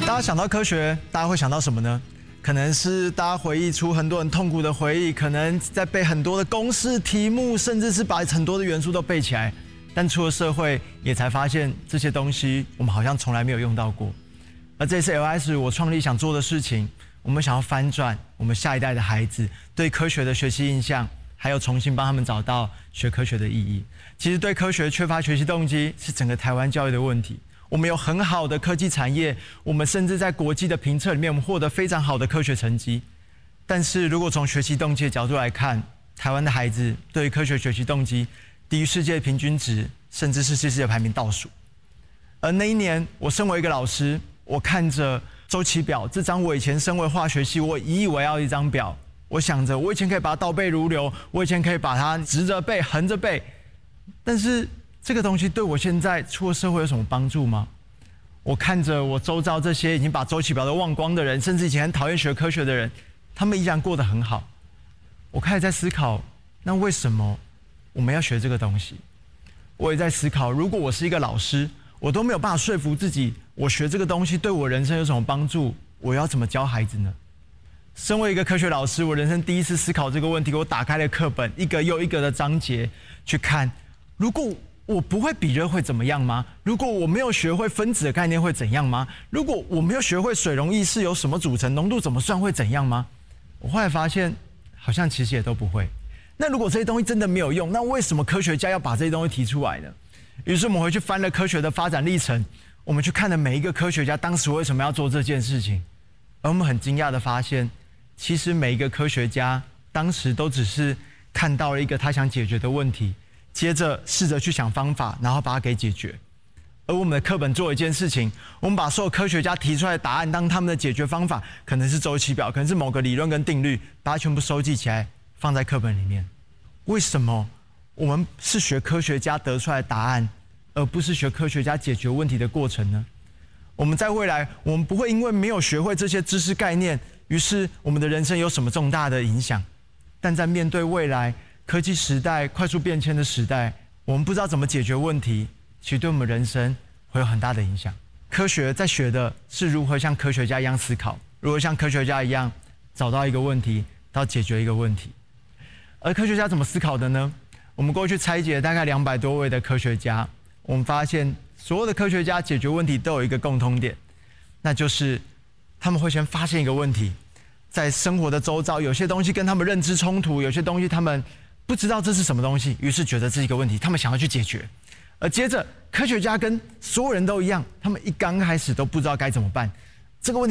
大家想到科学，大家会想到什么呢？可能是大家回忆出很多很痛苦的回忆，可能在背很多的公式题目，甚至是把很多的元素都背起来。但出了社会，也才发现这些东西我们好像从来没有用到过。而这次 LS 我创立想做的事情，我们想要翻转我们下一代的孩子对科学的学习印象，还有重新帮他们找到学科学的意义。其实对科学缺乏学习动机是整个台湾教育的问题。我们有很好的科技产业，我们甚至在国际的评测里面，我们获得非常好的科学成绩。但是如果从学习动机的角度来看，台湾的孩子对于科学学习动机低于世界平均值，甚至是世界排名倒数。而那一年，我身为一个老师，我看着周期表这张，我以前身为化学系，我引以为傲的一张表，我想着我以前可以把它倒背如流，我以前可以把它直着背、横着背，但是这个东西对我现在出了社会有什么帮助吗？我看着我周遭这些已经把周期表都忘光的人，甚至以前很讨厌学科学的人，他们依然过得很好。我开始在思考，那为什么我们要学这个东西？我也在思考，如果我是一个老师，我都没有办法说服自己，我学这个东西对我人生有什么帮助，我要怎么教孩子呢？身为一个科学老师，我人生第一次思考这个问题，我打开了课本，一个又一个的章节去看，如果我不会比热会怎么样吗？如果我没有学会分子的概念会怎样吗？如果我没有学会水溶液是由什么组成，浓度怎么算会怎样吗？我后来发现，好像其实也都不会。那如果这些东西真的没有用，那为什么科学家要把这些东西提出来呢？于是我们回去翻了科学的发展历程，我们去看了每一个科学家当时为什么要做这件事情，而我们很惊讶的发现，其实每一个科学家当时都只是看到了一个他想解决的问题，接着试着去想方法，然后把它给解决。而我们的课本做一件事情，我们把所有科学家提出来的答案当他们的解决方法，可能是周期表，可能是某个理论跟定律，把它全部收集起来放在课本里面。为什么我们是学科学家得出来的答案，而不是学科学家解决问题的过程呢？我们在未来，我们不会因为没有学会这些知识概念，于是我们的人生有什么重大的影响。但在面对未来科技时代快速变迁的时代，我们不知道怎么解决问题，其实对我们人生会有很大的影响。科学在学的是如何像科学家一样思考，如何像科学家一样找到一个问题，到解决一个问题。而科学家怎么思考的呢？我们过去拆解大概200多位的科学家，我们发现所有的科学家解决问题都有一个共通点，那就是他们会先发现一个问题，在生活的周遭有些东西跟他们认知冲突，有些东西他们不知道这是什么东西，于是觉得这是一个问题，他们想要去解决。而接着科学家跟所有人都一样，他们一刚开始都不知道该怎么办，这个问题